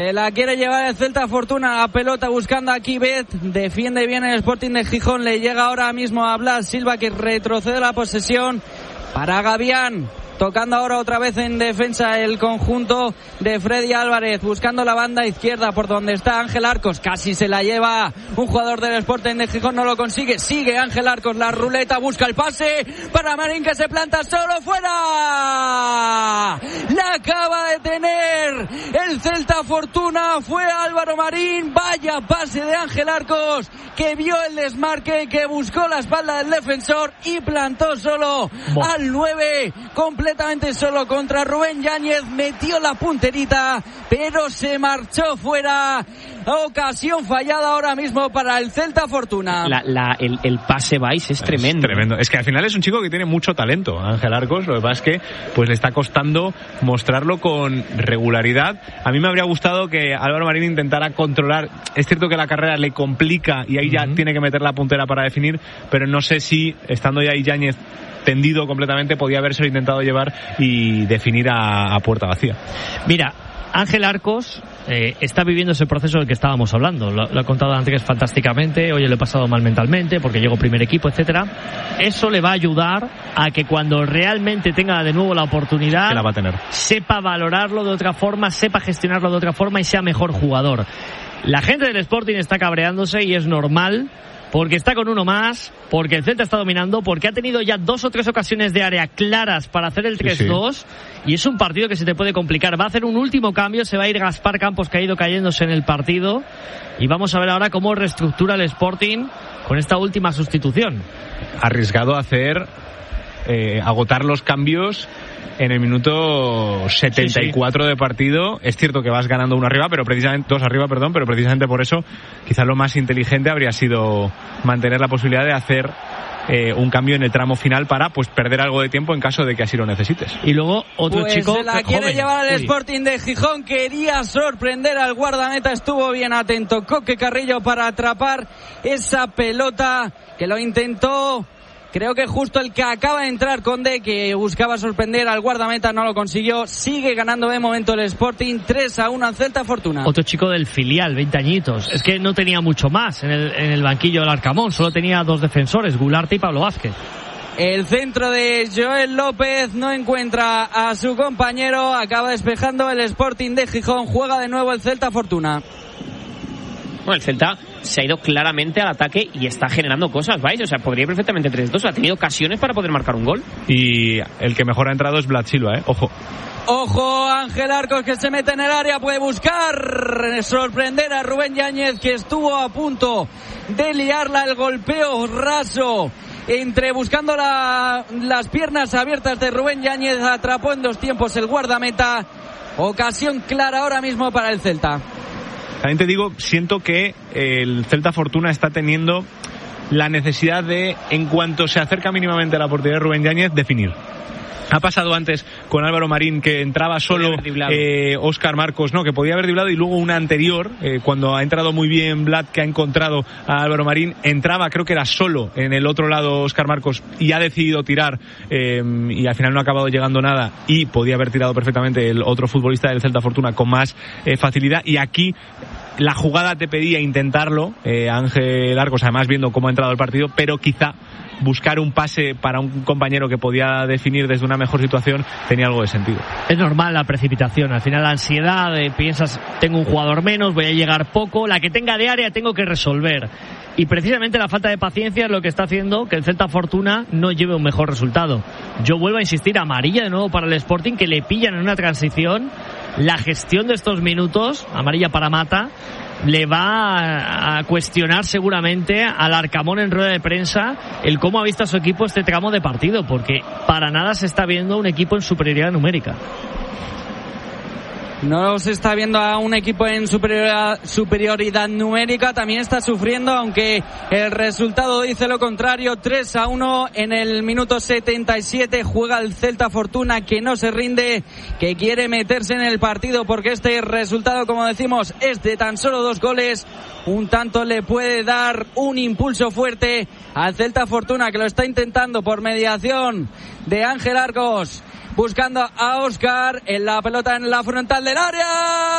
La quiere llevar el Celta Fortuna, la pelota buscando aquí Bet, defiende bien el Sporting de Gijón, le llega ahora mismo a Blas Silva que retrocede la posesión para Gavián. Tocando ahora otra vez en defensa el conjunto de Freddy Álvarez, buscando la banda izquierda por donde está Ángel Arcos, casi se la lleva un jugador del Sporting de Gijón, no lo consigue, sigue Ángel Arcos, la ruleta, busca el pase para Marín que se planta solo, fuera, la acaba de tener el Celta Fortuna, fue Álvaro Marín, vaya pase de Ángel Arcos, que vio el desmarque, que buscó la espalda del defensor y plantó solo al 9, completamente solo contra Rubén Yáñez, metió la punterita, pero se marchó fuera. Ocasión fallada ahora mismo para el Celta Fortuna. El pase Vais es tremendo. Es tremendo. Es que al final es un chico que tiene mucho talento, Ángel Arcos. Lo que pasa es que pues le está costando mostrarlo con regularidad. A mí me habría gustado que Álvaro Marín intentara controlar. Es cierto que la carrera le complica y ahí ya tiene que meter la puntera para definir, pero no sé si, estando ya ahí Yáñez tendido completamente, podía habérselo intentado llevar y definir a puerta vacía. Mira, Ángel Arcos está viviendo ese proceso del que estábamos hablando. Lo ha contado antes fantásticamente. Oye, lo he pasado mal mentalmente porque llego primer equipo, etcétera. Eso le va a ayudar a que cuando realmente tenga de nuevo la oportunidad, que la va a tener, sepa valorarlo de otra forma, sepa gestionarlo de otra forma y sea mejor jugador. La gente del Sporting está cabreándose y es normal, porque está con uno más, porque el Celta está dominando, porque ha tenido ya 2 o 3 ocasiones de área claras para hacer el 3-2, y es un partido que se te puede complicar. Va a hacer un último cambio, se va a ir Gaspar Campos, que ha ido cayéndose en el partido, y vamos a ver ahora cómo reestructura el Sporting con esta última sustitución. Arriesgado a hacer, agotar los cambios en el minuto 74 de partido. Es cierto que vas ganando 2 arriba, pero precisamente por eso quizás lo más inteligente habría sido mantener la posibilidad de hacer un cambio en el tramo final para pues perder algo de tiempo en caso de que así lo necesites. Y luego otro chico se la quiere llevar al Sporting de Gijón, quería sorprender al guardameta, estuvo bien atento Coque Carrillo para atrapar esa pelota, que lo intentó. Creo que justo el que acaba de entrar, Conde, que buscaba sorprender al guardameta, no lo consiguió. Sigue ganando de momento el Sporting, 3-1 al Celta Fortuna. Otro chico del filial, 20 añitos. Es que no tenía mucho más en el banquillo del Arcamón. Solo tenía 2 defensores, Gularte y Pablo Vázquez. El centro de Joel López no encuentra a su compañero. Acaba despejando el Sporting de Gijón. Juega de nuevo el Celta Fortuna. Bueno, el Celta se ha ido claramente al ataque y está generando cosas, ¿vais? O sea, podría perfectamente 3-2. Ha tenido ocasiones para poder marcar un gol. Y el que mejor ha entrado es Blas Silva, Ojo. Ojo, Ángel Arcos, que se mete en el área, puede buscar sorprender a Rubén Yáñez, que estuvo a punto de liarla. El golpeo raso buscando las piernas abiertas de Rubén Yáñez, atrapó en 2 tiempos el guardameta. Ocasión clara ahora mismo para el Celta. También te digo, siento que el Celta Fortuna está teniendo la necesidad de, en cuanto se acerca mínimamente a la portería de Rubén Yáñez, definir. Ha pasado antes con Álvaro Marín, que entraba solo, Óscar Marcos, que podía haber driblado, y luego una anterior, cuando ha entrado muy bien Vlad, que ha encontrado a Álvaro Marín, entraba, creo que era solo en el otro lado Óscar Marcos, y ha decidido tirar, y al final no ha acabado llegando nada, y podía haber tirado perfectamente el otro futbolista del Celta Fortuna con más facilidad, y aquí la jugada te pedía intentarlo, Ángel Arcos, además viendo cómo ha entrado el partido, pero quizá buscar un pase para un compañero que podía definir desde una mejor situación tenía algo de sentido. Es normal la precipitación, al final la ansiedad, piensas, tengo un jugador menos, voy a llegar poco, la que tenga de área tengo que resolver. Y precisamente la falta de paciencia es lo que está haciendo que el Celta Fortuna no lleve un mejor resultado. Yo vuelvo a insistir, amarilla de nuevo para el Sporting, que le pillan en una transición. La gestión de estos minutos, amarilla para Mata, le va a cuestionar seguramente al Arcamón en rueda de prensa el cómo ha visto a su equipo este tramo de partido, porque para nada se está viendo un equipo en superioridad numérica. No se está viendo a un equipo en superioridad numérica, también está sufriendo, aunque el resultado dice lo contrario. 3-1 en el minuto 77, juega el Celta Fortuna, que no se rinde, que quiere meterse en el partido, porque este resultado, como decimos, es de tan solo 2 goles. Un tanto le puede dar un impulso fuerte al Celta Fortuna, que lo está intentando por mediación de Ángel Arcos, buscando a Óscar, en la pelota en la frontal del área.